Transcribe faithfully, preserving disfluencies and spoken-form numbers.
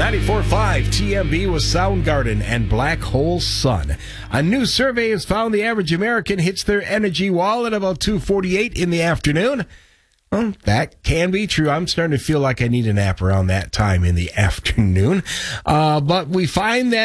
ninety-four point five T M B with Soundgarden and Black Hole Sun. A new survey has found the average American hits their energy wall at about two forty-eight in the afternoon. Well, that can be true. I'm starting to feel like I need a nap around that time in the afternoon. Uh, but we find that